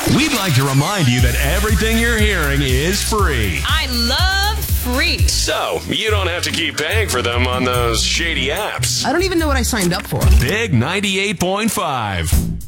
We'd like to remind you that everything you're hearing is free. I love free. So, you don't have to keep paying for them on those shady apps. I don't even know what I signed up for. Big 98.5.